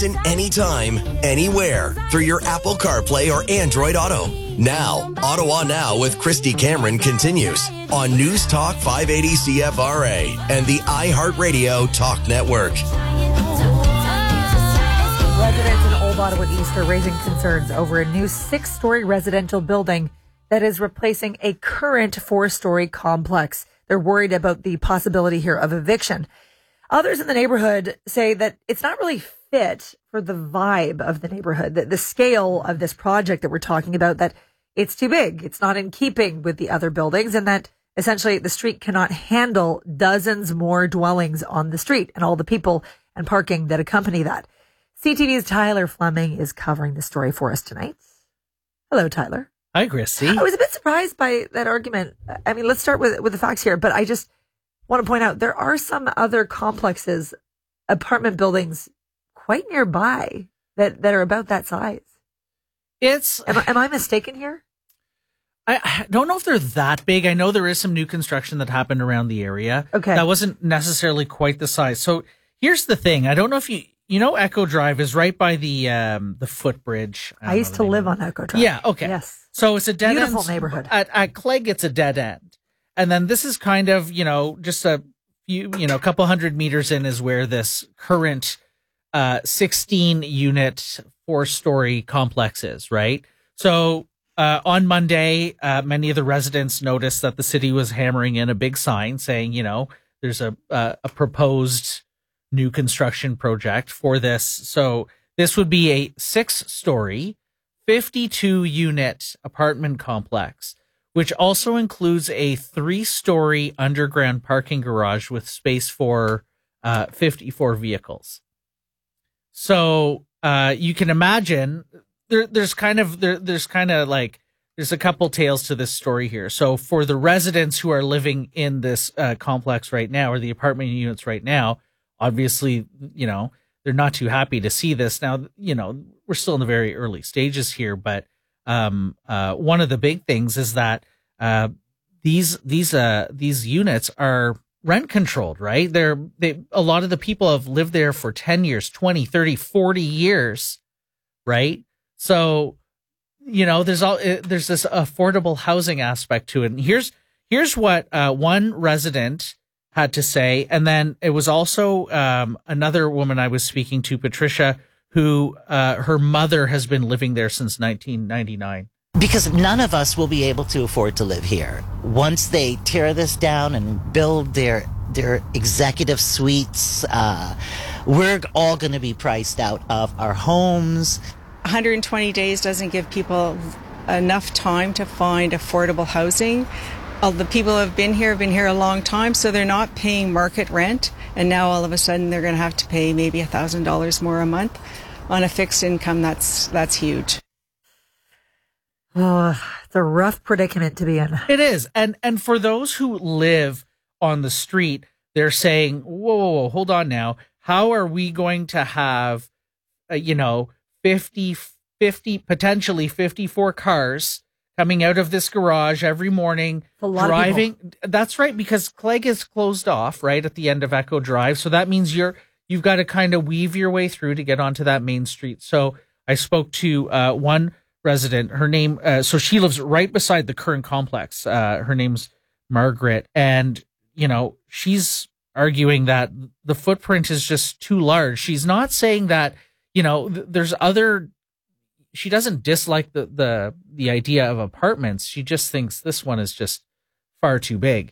listen anytime, anywhere through your Apple CarPlay or Android Auto. Now, Ottawa Now with Christy Cameron continues on News Talk 580 CFRA and the iHeartRadio Talk Network. Residents in Old Ottawa East are raising concerns over a new 6-story residential building that is replacing a current 4-story complex. They're worried about the possibility here of eviction. Others in the neighborhood say that it's not really fit for the vibe of the neighborhood, the scale of this project that we're talking about, that it's too big. It's not in keeping with the other buildings, and that essentially the street cannot handle dozens more dwellings on the street and all the people and parking that accompany that. CTV's Tyler Fleming is covering the story for us tonight. Hello, Tyler. Hi, Christy. I was a bit surprised by that argument. I mean, let's start with the facts here, but I just want to point out there are some other complexes, apartment buildings quite nearby that are about that size. Am I mistaken here? I don't know if they're that big. I know there is some new construction that happened around the area. Okay. That wasn't necessarily quite the size. So here's the thing. I don't know if you know Echo Drive is right by the footbridge. I used to live on Echo Drive. Yeah, okay. Yes. So it's a dead end. Beautiful neighborhood. At Clegg, it's a dead end. And then this is kind of, just a few, couple hundred meters in is where this current 16-unit 4-story complex is, right? So on Monday, many of the residents noticed that the city was hammering in a big sign saying, there's a proposed new construction project for this. So this would be a 6-story, 52-unit apartment complex, which also includes a 3-story underground parking garage with space for 54 vehicles. So you can imagine there's a couple tales to this story here. So for the residents who are living in this complex right now, or the apartment units right now, obviously, they're not too happy to see this. Now, we're still in the very early stages here, but one of the big things is that these units are rent controlled, right? A lot of the people have lived there for 10 years, 20, 30, 40 years, right? So, there's this affordable housing aspect to it. And here's what one resident had to say. And then it was also another woman I was speaking to, Patricia, who her mother has been living there since 1999. Because none of us will be able to afford to live here. Once they tear this down and build their executive suites, we're all going to be priced out of our homes. 120 days doesn't give people enough time to find affordable housing. All the people who have been here a long time, so they're not paying market rent. And now all of a sudden they're going to have to pay maybe $1,000 more a month on a fixed income. That's huge. Oh, it's a rough predicament to be in. It is. And for those who live on the street, they're saying, whoa, hold on now. How are we going to have, 50, potentially 54 cars coming out of this garage every morning, driving? That's right, because Clegg is closed off right at the end of Echo Drive. So that means you've got to kind of weave your way through to get onto that main street. So I spoke to one resident. Her name, so she lives right beside the current complex. Her name's Margaret, and she's arguing that the footprint is just too large. She's not saying that there's other. She doesn't dislike the idea of apartments. She just thinks this one is just far too big.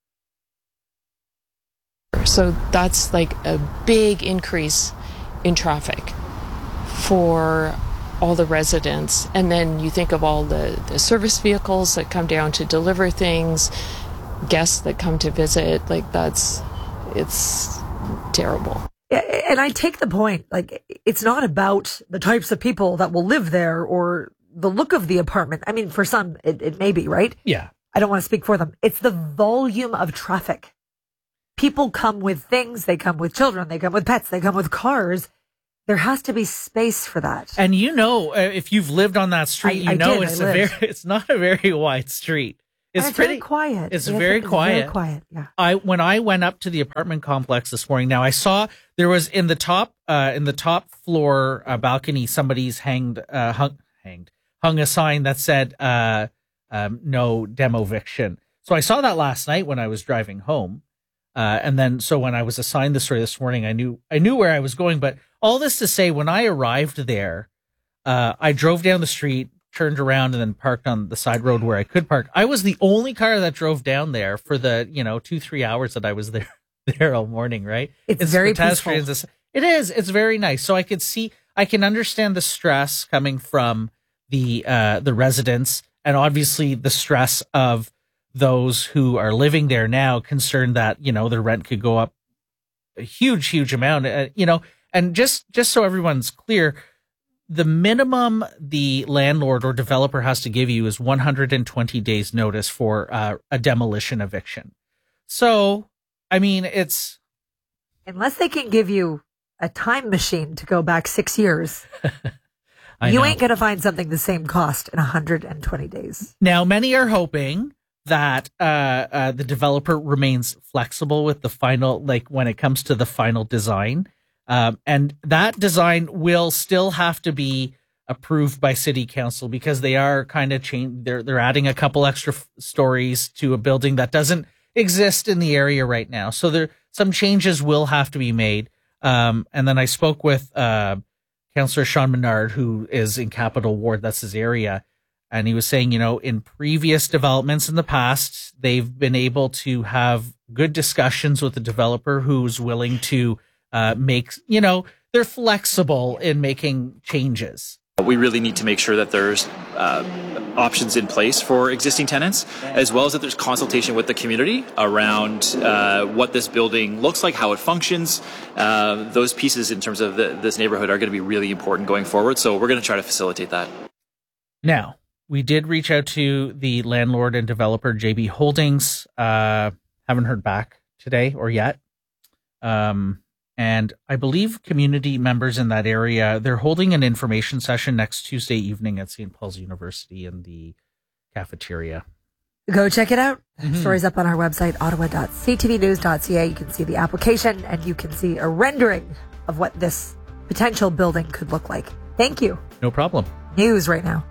So that's like a big increase in traffic for all the residents. And then you think of all the service vehicles that come down to deliver things, guests that come to visit. It's terrible. And I take the point, it's not about the types of people that will live there or the look of the apartment. I mean, for some, it may be, right? Yeah. I don't want to speak for them. It's the volume of traffic. People come with things. They come with children. They come with pets. They come with cars. There has to be space for that. And if you've lived on that street, it's not a very wide street. It's pretty very quiet. It's very quiet. Very quiet. Yeah. When I went up to the apartment complex this morning, now I saw there was in the top floor balcony, somebody's hung a sign that said no demo eviction. So I saw that last night when I was driving home, and then so when I was assigned the story this morning, I knew where I was going. But all this to say, when I arrived there, I drove down the street, turned around, and then parked on the side road where I could park. I was the only car that drove down there for the 2-3 hours that I was there all morning. Right? It's very peaceful. It is. It's very nice. So I can understand the stress coming from the residents, and obviously the stress of those who are living there now, concerned that their rent could go up a huge amount. And just so everyone's clear, the minimum the landlord or developer has to give you is 120 days notice for a demolition eviction. So, I mean, it's unless they can give you a time machine to go back 6 years. You ain't going to find something the same cost in 120 days. Now, many are hoping that the developer remains flexible with the final, when it comes to the final design. And that design will still have to be approved by city council, because they are kind of they're adding a couple extra stories to a building that doesn't exist in the area right now. So some changes will have to be made. And then I spoke with Councillor Sean Menard, who is in Capital Ward, that's his area. And he was saying, in previous developments in the past, they've been able to have good discussions with the developer who's willing to make, they're flexible in making changes. We really need to make sure that there's options in place for existing tenants, as well as that there's consultation with the community around what this building looks like, how it functions. Those pieces in terms of this neighborhood are going to be really important going forward. So we're going to try to facilitate that. Now, we did reach out to the landlord and developer, JB Holdings. Haven't heard back today or yet. And I believe community members in that area, they're holding an information session next Tuesday evening at St. Paul's University in the cafeteria. Go check it out. Stories up on our website, ottawa.ctvnews.ca. You can see the application and you can see a rendering of what this potential building could look like. Thank you. No problem. News right now.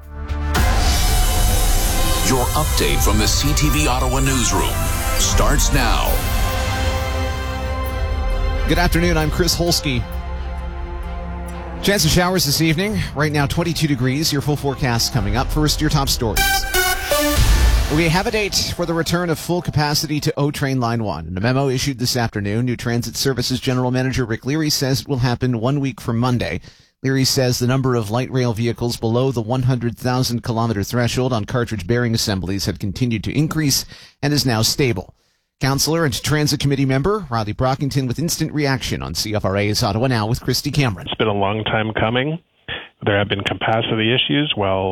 Your update from the CTV Ottawa newsroom starts now. Good afternoon, I'm Chris Holsky. Chance of showers this evening. Right now, 22 degrees. Your full forecast coming up. First, your top stories. We have a date for the return of full capacity to O-Train Line 1. In a memo issued this afternoon, New Transit Services General Manager Rick Leary says it will happen 1 week from Monday. Leary says the number of light rail vehicles below the 100,000 kilometer threshold on cartridge bearing assemblies had continued to increase and is now stable. Councillor and Transit Committee member Riley Brockington with instant reaction on CFRA's Ottawa Now with Christy Cameron. It's been a long time coming. There have been capacity issues.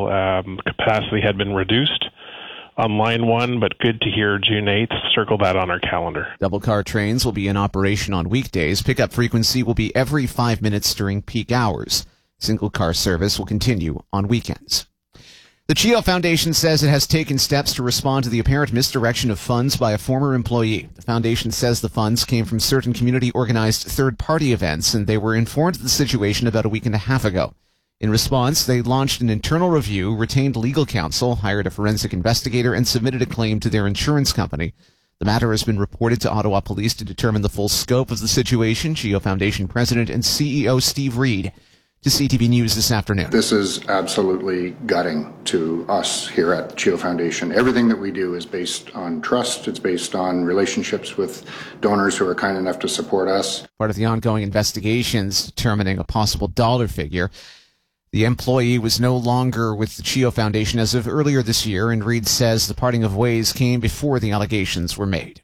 Capacity had been reduced on Line 1, but good to hear June 8th. Circle that on our calendar. Double car trains will be in operation on weekdays. Pickup frequency will be every 5 minutes during peak hours. Single car service will continue on weekends. The CHEO Foundation says it has taken steps to respond to the apparent misdirection of funds by a former employee. The foundation says the funds came from certain community-organized third-party events, and they were informed of the situation about a week and a half ago. In response, they launched an internal review, retained legal counsel, hired a forensic investigator, and submitted a claim to their insurance company. The matter has been reported to Ottawa Police to determine the full scope of the situation. CHEO Foundation President and CEO Steve Reed to CTV News this afternoon. This is absolutely gutting to us here at CHEO Foundation. Everything that we do is based on trust. It's based on relationships with donors who are kind enough to support us. Part of the ongoing investigations determining a possible dollar figure. The employee was no longer with the CHEO Foundation as of earlier this year, and Reed says the parting of ways came before the allegations were made.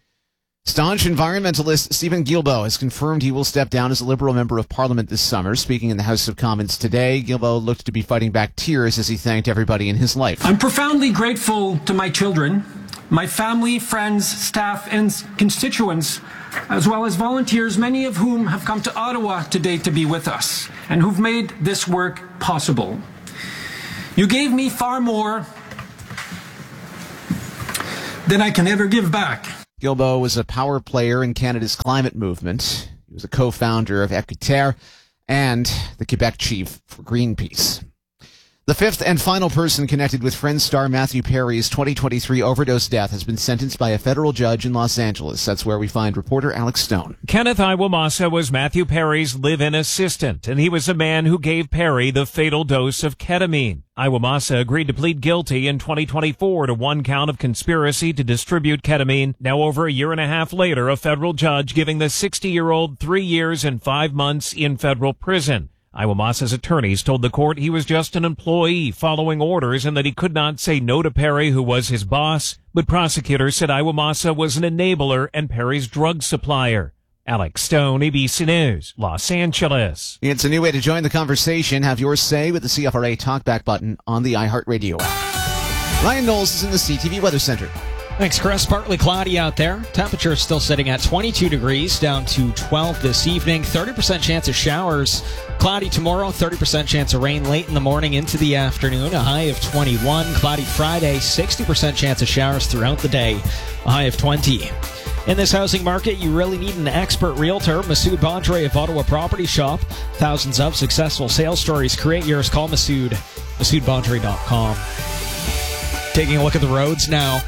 Staunch environmentalist Stephen Guilbeault has confirmed he will step down as a Liberal Member of Parliament this summer. Speaking in the House of Commons today, Guilbeault looked to be fighting back tears as he thanked everybody in his life. I'm profoundly grateful to my children, my family, friends, staff, and constituents, as well as volunteers, many of whom have come to Ottawa today to be with us and who've made this work possible. You gave me far more than I can ever give back. Guilbeault was a power player in Canada's climate movement. He was a co-founder of Équiterre and the Quebec chief for Greenpeace. The fifth and final person connected with Friends star Matthew Perry's 2023 overdose death has been sentenced by a federal judge in Los Angeles. That's where we find reporter Alex Stone. Kenneth Iwamasa was Matthew Perry's live-in assistant, and he was a man who gave Perry the fatal dose of ketamine. Iwamasa agreed to plead guilty in 2024 to one count of conspiracy to distribute ketamine. Now, over a year and a half later, a federal judge giving the 60-year-old 3 years and 5 months in federal prison. Iwamasa's attorneys told the court he was just an employee following orders and that he could not say no to Perry, who was his boss. But prosecutors said Iwamasa was an enabler and Perry's drug supplier. Alex Stone, ABC News, Los Angeles. It's a new way to join the conversation. Have your say with the CFRA Talkback button on the iHeartRadio app. Ryan Knowles is in the CTV Weather Center. Thanks, Chris. Partly cloudy out there. Temperature is still sitting at 22 degrees, down to 12 this evening. 30% chance of showers. Cloudy tomorrow, 30% chance of rain late in the morning into the afternoon. A high of 21. Cloudy Friday, 60% chance of showers throughout the day. A high of 20. In this housing market, you really need an expert realtor. Masood Bondre of Ottawa Property Shop. Thousands of successful sales stories. Create yours. Call Masood. MasoodBondre.com. Taking a look at the roads now.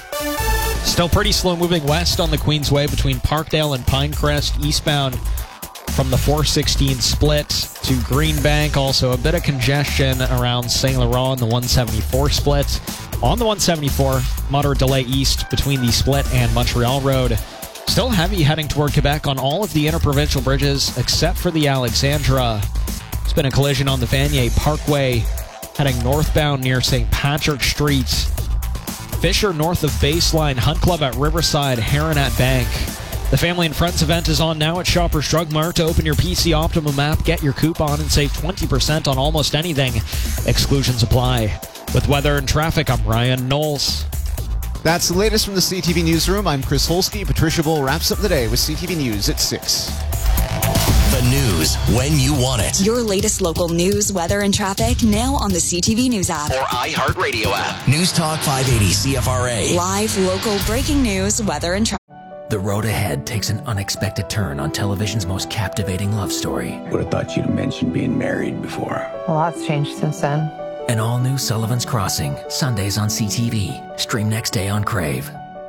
Still pretty slow moving west on the Queensway between Parkdale and Pinecrest, eastbound from the 416 split to Greenbank. Also a bit of congestion around St. Laurent on the 174 split. On the 174, moderate delay east between the split and Montreal Road. Still heavy heading toward Quebec on all of the interprovincial bridges except for the Alexandra. There's been a collision on the Vanier Parkway heading northbound near St. Patrick Street. Fisher north of Baseline, Hunt Club at Riverside, Heron at Bank. The Family and Friends event is on now at Shoppers Drug Mart. To open your PC Optimum app, get your coupon, and save 20% on almost anything. Exclusions apply. With weather and traffic, I'm Ryan Knowles. That's the latest from the CTV Newsroom. I'm Chris Holsky. Patricia Bull wraps up the day with CTV News at 6. The news when you want it. Your latest local news, weather, and traffic now on the CTV News app. Or iHeartRadio app. News Talk 580 CFRA. Live, local, breaking news, weather, and traffic. The road ahead takes an unexpected turn on television's most captivating love story. Would have thought you'd mentioned being married before. A lot's changed since then. An all-new Sullivan's Crossing, Sundays on CTV. Stream next day on Crave.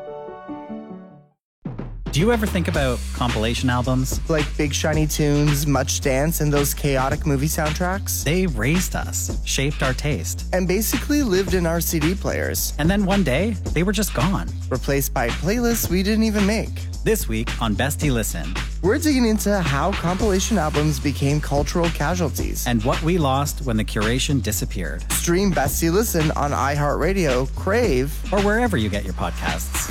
Do you ever think about compilation albums? Like Big Shiny Tunes, Much Dance, and those chaotic movie soundtracks? They raised us, shaped our taste, and basically lived in our CD players. And then one day, they were just gone. Replaced by playlists we didn't even make. This week on Bestie Listen, we're digging into how compilation albums became cultural casualties. And what we lost when the curation disappeared. Stream Bestie Listen on iHeartRadio, Crave, or wherever you get your podcasts.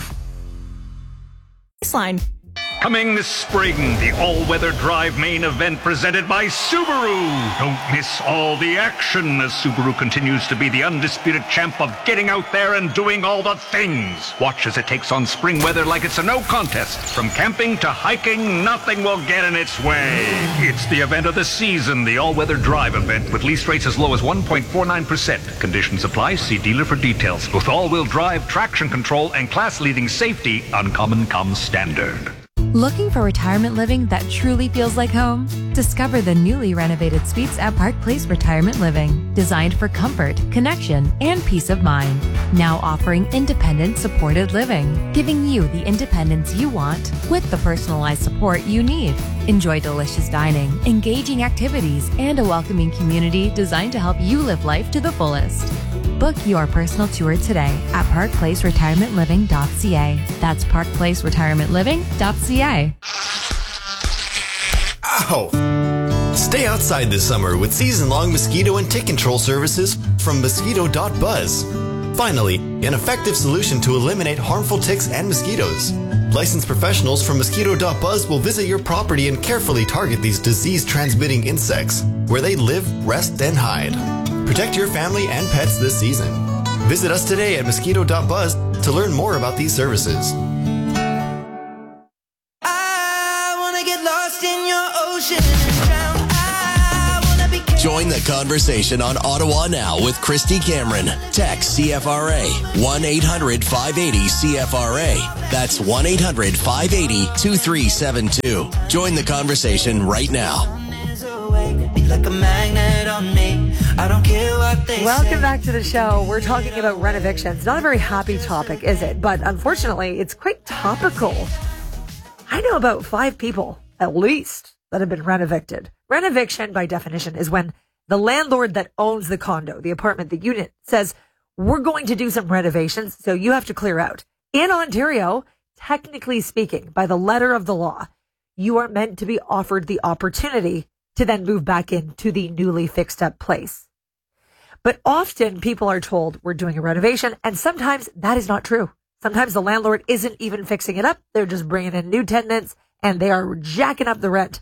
Line. Coming this spring, the all-weather drive main event presented by Subaru. Don't miss all the action as Subaru continues to be the undisputed champ of getting out there and doing all the things. Watch as it takes on spring weather like it's a no contest. From camping to hiking, nothing will get in its way. It's the event of the season, the all-weather drive event with lease rates as low as 1.49%. Conditions apply. See dealer for details. With all-wheel drive, traction control, and class-leading safety, Uncommon comes standard. Looking for retirement living that truly feels like home? Discover the newly renovated suites at Park Place Retirement Living, designed for comfort, connection, and peace of mind. Now offering independent supported living, giving you the independence you want with the personalized support you need. Enjoy delicious dining, engaging activities, and a welcoming community designed to help you live life to the fullest. Book your personal tour today at parkplaceretirementliving.ca. That's parkplaceretirementliving.ca. Ow! Stay outside this summer with season-long mosquito and tick control services from Mosquito.buzz. Finally, an effective solution to eliminate harmful ticks and mosquitoes. Licensed professionals from Mosquito.buzz will visit your property and carefully target these disease-transmitting insects where they live, rest, and hide. Protect your family and pets this season. Visit us today at Mosquito.buzz to learn more about these services. Join the conversation on Ottawa Now with Christy Cameron. Text CFRA 1-800-580-CFRA. That's 1-800-580-2372. Join the conversation right now. Welcome back to the show. We're talking about rent evictions. Not a very happy topic, is it? But unfortunately, it's quite topical. I know about 5 people, at least, that have been rent evicted. Rent eviction, by definition, is when the landlord that owns the condo, the apartment, the unit, says, we're going to do some renovations, so you have to clear out. In Ontario, technically speaking, by the letter of the law, you are meant to be offered the opportunity to then move back into the newly fixed up place. But often people are told we're doing a renovation, and sometimes that is not true. Sometimes the landlord isn't even fixing it up. They're just bringing in new tenants and they are jacking up the rent.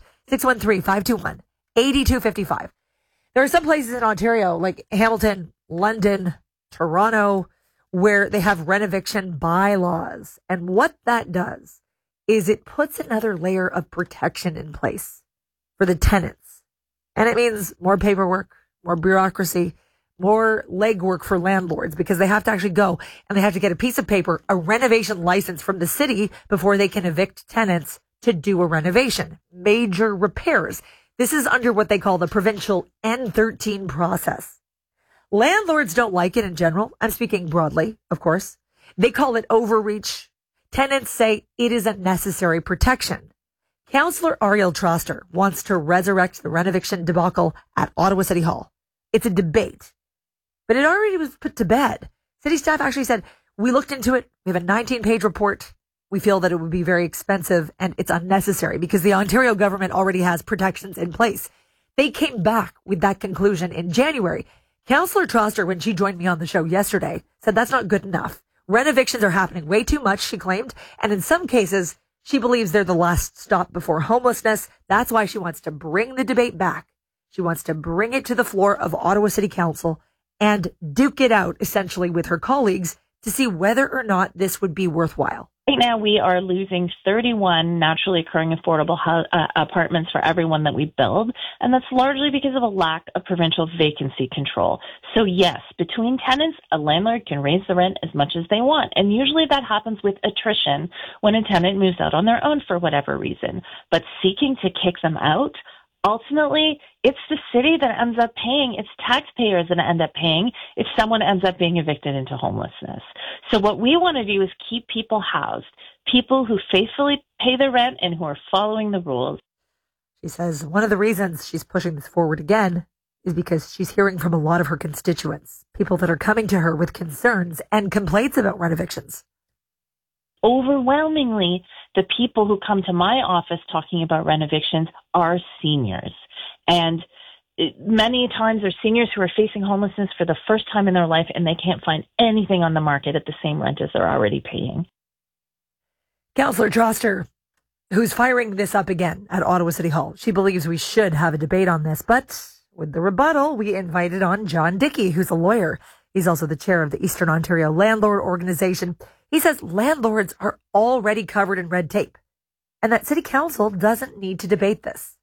613-521-8255. There are some places in Ontario like Hamilton, London, Toronto, where they have rent eviction bylaws. And what that does is it puts another layer of protection in place for the tenants. And it means more paperwork, more bureaucracy, more legwork for landlords because they have to actually go and they have to get a piece of paper, a renovation license from the city before they can evict tenants to do a renovation, major repairs. This is under what they call the provincial N13 process. Landlords don't like it in general. I'm speaking broadly, of course. They call it overreach. Tenants say it is a necessary protection. Councillor Ariel Troster wants to resurrect the rent eviction debacle at Ottawa City Hall. It's a debate, but it already was put to bed. City staff actually said, we looked into it. We have a 19-page report. We feel that it would be very expensive and it's unnecessary because the Ontario government already has protections in place. They came back with that conclusion in January. Councillor Troster, when she joined me on the show yesterday, said that's not good enough. Rent evictions are happening way too much, she claimed. And in some cases, she believes they're the last stop before homelessness. That's why she wants to bring the debate back. She wants to bring it to the floor of Ottawa City Council and duke it out, essentially, with her colleagues to see whether or not this would be worthwhile. Right now, we are losing 31 naturally occurring affordable apartments for everyone that we build, and that's largely because of a lack of provincial vacancy control. So yes, between tenants, a landlord can raise the rent as much as they want, and usually that happens with attrition when a tenant moves out on their own for whatever reason. But seeking to kick them out, ultimately, it's the city that ends up paying, it's taxpayers that end up paying if someone ends up being evicted into homelessness. So what we want to do is keep people housed, people who faithfully pay their rent and who are following the rules. She says one of the reasons she's pushing this forward again is because she's hearing from a lot of her constituents, people that are coming to her with concerns and complaints about rent evictions. Overwhelmingly, the people who come to my office talking about rent evictions are seniors. And many times they're seniors who are facing homelessness for the first time in their life, and they can't find anything on the market at the same rent as they're already paying. Councillor Troster, who's firing this up again at Ottawa City Hall, she believes we should have a debate on this. But with the rebuttal, we invited on John Dickey, who's a lawyer. He's also the chair of the Eastern Ontario Landlord Organization. He says landlords are already covered in red tape and that City Council doesn't need to debate this.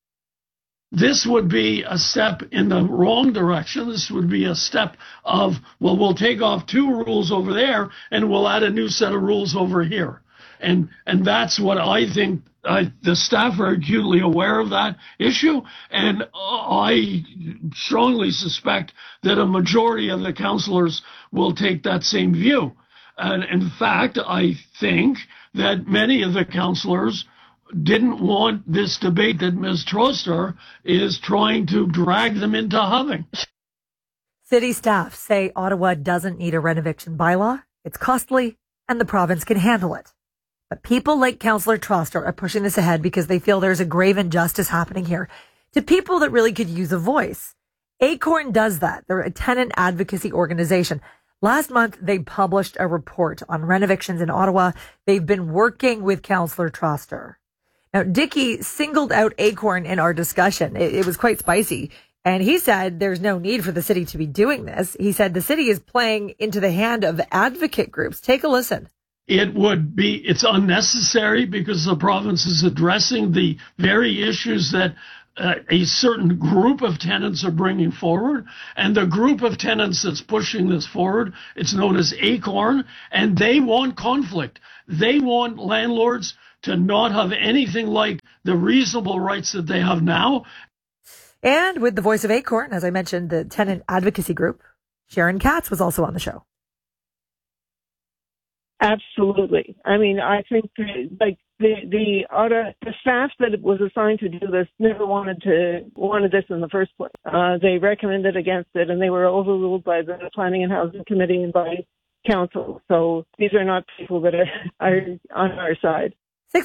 This would be a step in the wrong direction. This would be a step of, well, we'll take off 2 rules over there and we'll add a new set of rules over here. And that's what I think. The staff are acutely aware of that issue, and I strongly suspect that a majority of the councillors will take that same view. And in fact, I think that many of the councillors didn't want this debate that Ms. Troster is trying to drag them into having. City staff say Ottawa doesn't need a rent eviction bylaw. It's costly, and the province can handle it. But people like Councillor Troster are pushing this ahead because they feel there's a grave injustice happening here to people that really could use a voice. Acorn does that. They're a tenant advocacy organization. Last month, they published a report on rent evictions in Ottawa. They've been working with Councillor Troster. Now, Dickey singled out Acorn in our discussion. It was quite spicy. And he said there's no need for the city to be doing this. He said the city is playing into the hand of advocate groups. Take a listen. It's unnecessary because the province is addressing the very issues that a certain group of tenants are bringing forward, and the group of tenants that's pushing this forward, it's known as ACORN, and they want conflict. They want landlords to not have anything like the reasonable rights that they have now. And with the voice of ACORN, as I mentioned, the tenant advocacy group, Sharon Katz was also on the show. Absolutely. I mean, I think like the staff that was assigned to do this never wanted this in the first place. They recommended against it, and they were overruled by the Planning and Housing Committee and by council. So these are not people that are on our side.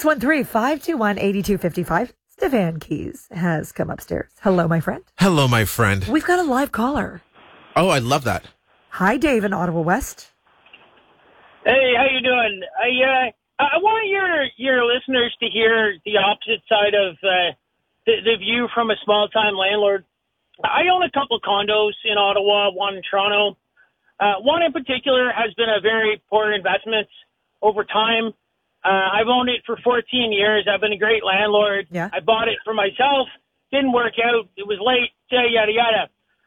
613-521-8255. Stefan Keys has come upstairs. Hello, my friend. Hello, my friend. We've got a live caller. Oh, I love that. Hi, Dave in Ottawa West. Hey, how you doing? I want your listeners to hear the opposite side of the view from a small-time landlord. I own a couple condos in Ottawa, one in Toronto. One in particular has been a very poor investment over time. I've owned it for 14 years. I've been a great landlord. Yeah. I bought it for myself. Didn't work out. It was late. Yada, yada.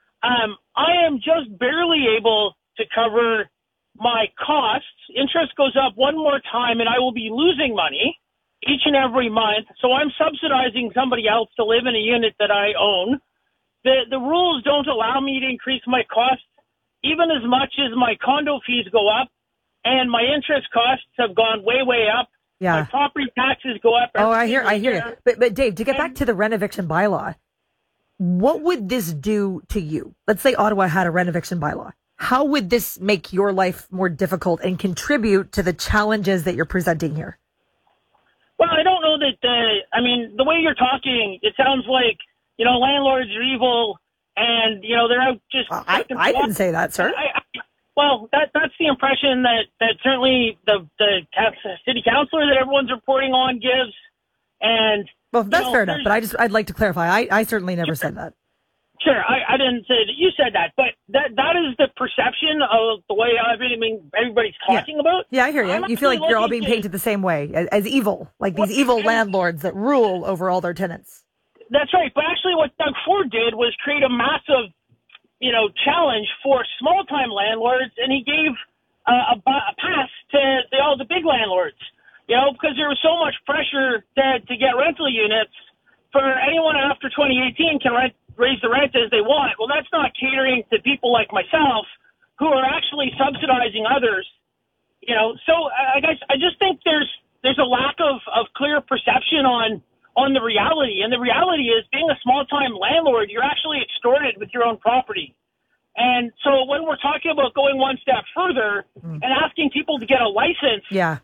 I am just barely able to cover my costs. Interest goes up one more time, and I will be losing money each and every month. So I'm subsidizing somebody else to live in a unit that I own. The rules don't allow me to increase my costs even as much as my condo fees go up, and my interest costs have gone way, way up. Yeah. My property taxes go up. Oh, I hear you. But Dave, to get back to the rent-eviction bylaw, what would this do to you? Let's say Ottawa had a rent-eviction bylaw. How would this make your life more difficult and contribute to the challenges that you're presenting here? Well, I don't know that, the way you're talking, it sounds like, landlords are evil and, they're out just... I didn't say that, sir. Well, that's the impression that certainly the city councilor that everyone's reporting on gives. And well, that's fair enough, but I'd like to clarify. I certainly never said that. Sure, I didn't say that you said that, but that is the perception of the way everybody's talking about. Yeah, I hear you. You feel like you're all being painted the same way, as evil, like these evil landlords that rule over all their tenants. That's right, but actually what Doug Ford did was create a massive, challenge for small-time landlords, and he gave a pass to all the big landlords, because there was so much pressure to get rental units. For anyone after 2018 can raise the rent as they want. Well, that's not catering to people like myself who are actually subsidizing others. So I just think there's a lack of clear perception on the reality. And the reality is, being a small-time landlord, you're actually extorted with your own property. And so when we're talking about going one step further and asking people to get a license, now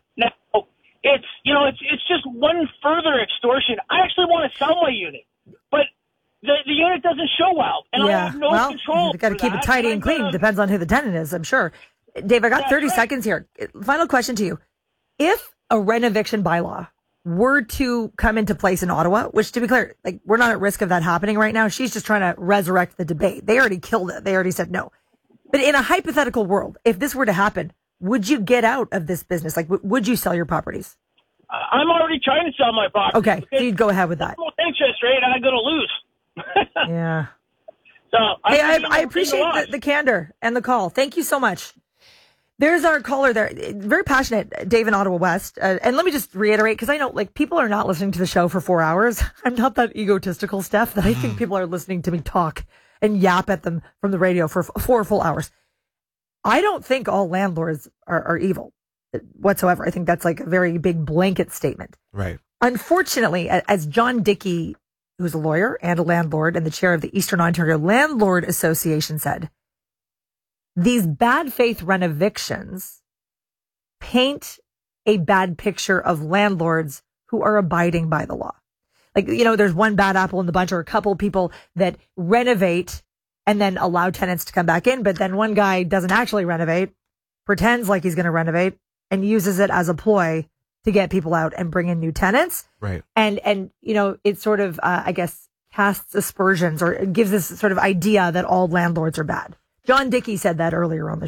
it's just one further extortion. I actually want to sell my unit, but the unit doesn't show well, and I have no control. You've got to keep it tidy and clean. Depends on who the tenant is, I'm sure. Dave, I got 30 seconds here. Final question to you. If a rent eviction bylaw were to come into place in Ottawa, which, to be clear, we're not at risk of that happening right now. She's just trying to resurrect the debate. They already killed it. They already said no. But in a hypothetical world, if this were to happen, would you get out of this business? Would you sell your properties? I'm already trying to sell my property. Okay, so you'd go ahead with that. Interest rate, I'm going to lose. Yeah. So I appreciate the candor and the call. Thank you so much. There's our caller there. Very passionate, Dave in Ottawa West. And let me just reiterate, because I know people are not listening to the show for 4 hours. I'm not that egotistical, Steph, that I think people are listening to me talk and yap at them from the radio for 4 full hours. I don't think all landlords are evil whatsoever. I think that's a very big blanket statement. Right. Unfortunately, as John Dickey, who's a lawyer and a landlord and the chair of the Eastern Ontario Landlord Association, said, these bad faith rent evictions paint a bad picture of landlords who are abiding by the law. There's one bad apple in the bunch, or a couple of people that renovate and then allow tenants to come back in. But then one guy doesn't actually renovate, pretends like he's going to renovate, and uses it as a ploy to get people out and bring in new tenants. Right. And it sort of, casts aspersions or gives this sort of idea that all landlords are bad. John Dickey said that earlier on the show.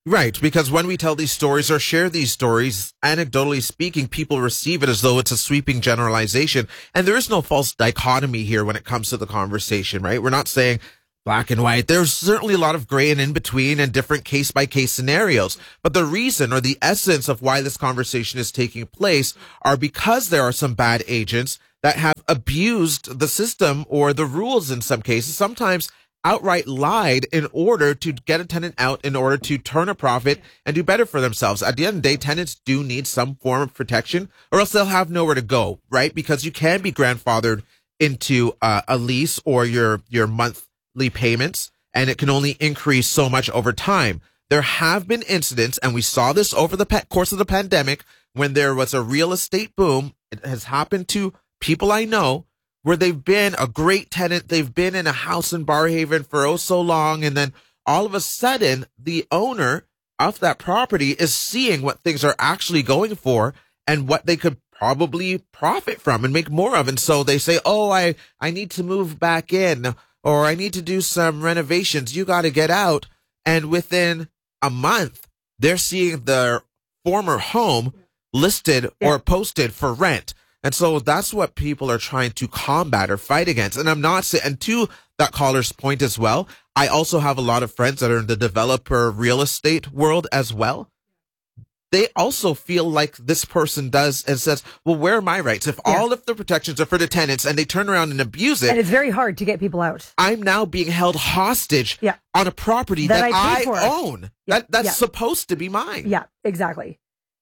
Right, because when we tell these stories or share these stories, anecdotally speaking, people receive it as though it's a sweeping generalization. And there is no false dichotomy here when it comes to the conversation, right? We're not saying black and white. There's certainly a lot of gray and in between and different case-by-case scenarios. But the reason or the essence of why this conversation is taking place are because there are some bad agents that have abused the system or the rules in some cases, sometimes outright lied in order to get a tenant out, in order to turn a profit and do better for themselves. At the end of the day, tenants do need some form of protection or else they'll have nowhere to go, right? Because you can be grandfathered into a lease or your monthly payments, and it can only increase so much over time. There have been incidents, and we saw this over the course of the pandemic, when there was a real estate boom. It has happened to people I know, where they've been a great tenant, they've been in a house in Barrhaven for oh so long, and then all of a sudden, the owner of that property is seeing what things are actually going for and what they could probably profit from and make more of. And so they say, oh, I need to move back in, or I need to do some renovations. You got to get out. And within a month, they're seeing their former home listed or posted for rent. And so that's what people are trying to combat or fight against. And I'm not saying, and to that caller's point as well, I also have a lot of friends that are in the developer real estate world as well. They also feel like this person does and says, well, where are my rights? If all of the protections are for the tenants and they turn around and abuse it. And it's very hard to get people out. I'm now being held hostage on a property that I own. That's supposed to be mine. Yeah, exactly.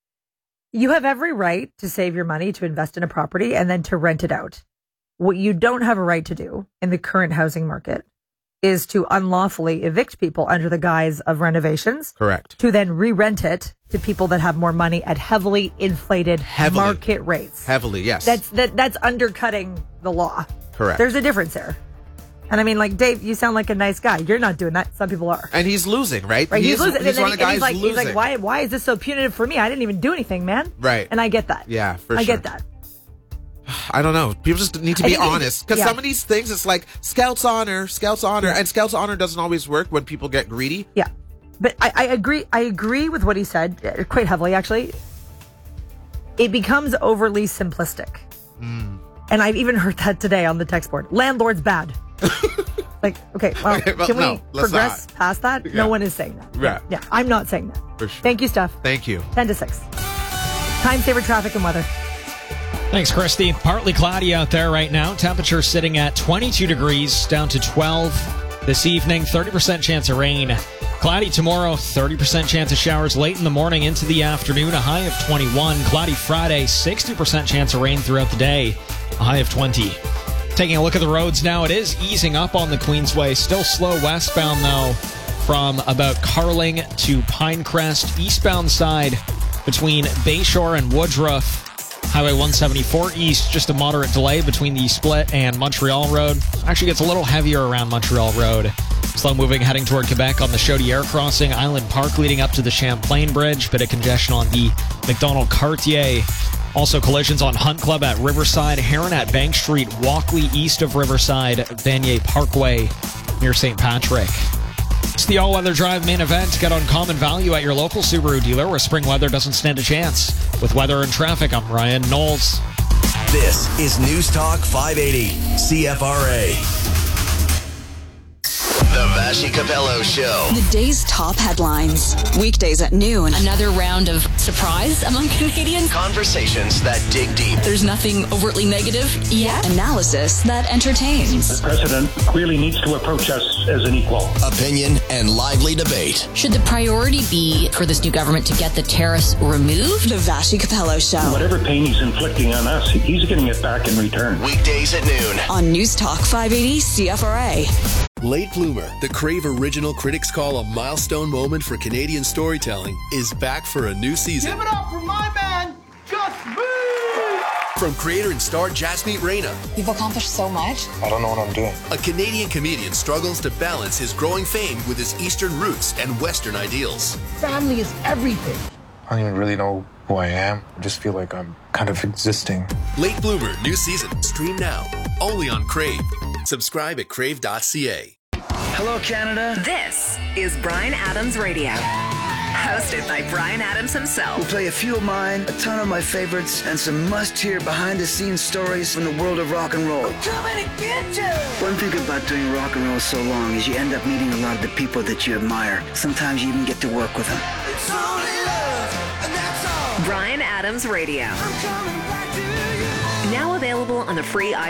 You have every right to save your money, to invest in a property, and then to rent it out. What you don't have a right to do in the current housing market is to unlawfully evict people under the guise of renovations. Correct. To then re-rent it to people that have more money at heavily inflated market rates. Heavily, yes. That's undercutting the law. Correct. There's a difference there. And I mean, like, Dave, you sound like a nice guy. You're not doing that. Some people are. And he's losing, right? He's losing. He's one of the guys losing. He's like, why is this so punitive for me? I didn't even do anything, man. Right. And I get that. Yeah, for sure. I get that. I don't know. People just need to be honest. Because some of these things, it's like Scouts honor. And Scouts honor doesn't always work when people get greedy. Yeah. But I agree with what he said, quite heavily, actually. It becomes overly simplistic. And I've even heard that today on the text board. Landlord's bad. Like, okay, well, can we progress past that? Yeah. No one is saying that. Right. Yeah, I'm not saying that. For sure. Thank you, Steph. Thank you. 10 to 6. Time saver traffic and weather. Thanks, Christy. Partly cloudy out there right now. Temperature sitting at 22 degrees, down to 12 this evening. 30% chance of rain. Cloudy tomorrow, 30% chance of showers late in the morning into the afternoon, a high of 21. Cloudy Friday, 60% chance of rain throughout the day, a high of 20. Taking a look at the roads now, it is easing up on the Queensway. Still slow westbound, though, from about Carling to Pinecrest. Eastbound side between Bayshore and Woodruff. Highway 174 East, just a moderate delay between the split and Montreal Road. Actually gets a little heavier around Montreal Road. Slow moving heading toward Quebec on the Chaudière crossing. Island Park leading up to the Champlain Bridge. Bit of congestion on the McDonald-Cartier. Also collisions on Hunt Club at Riverside, Heron at Bank Street, Walkley east of Riverside, Vanier Parkway near St. Patrick. It's the all-weather drive main event. Get uncommon value at your local Subaru dealer where spring weather doesn't stand a chance. With weather and traffic, I'm Ryan Knowles. This is News Talk 580 CFRA. The Vassy Capello Show. The day's top headlines. Weekdays at noon. Another round of surprise among Canadians. Conversations that dig deep. There's nothing overtly negative yet. Analysis that entertains. The president clearly needs to approach us as an equal. Opinion and lively debate. Should the priority be for this new government to get the tariffs removed? The Vassy Capello Show. Whatever pain he's inflicting on us, he's getting it back in return. Weekdays at noon. On News Talk 580 CFRA. Late Bloomer, the Crave original critics call a milestone moment for Canadian storytelling, is back for a new season. Give it up for my man, Just Me! From creator and star Jasmeet Reina. You've accomplished so much. I don't know what I'm doing. A Canadian comedian struggles to balance his growing fame with his Eastern roots and Western ideals. Family is everything. I don't even really know who I am. I just feel like I'm kind of existing. Late Bloomer, new season. Stream now. Only on Crave. Subscribe at crave.ca. Hello, Canada. This is Bryan Adams Radio. Hosted by Bryan Adams himself. We'll play a few of mine, a ton of my favorites, and some must-hear behind-the-scenes stories from the world of rock and roll. One thing about doing rock and roll so long is you end up meeting a lot of the people that you admire. Sometimes you even get to work with them. Bryan Adams Radio. Now available on the free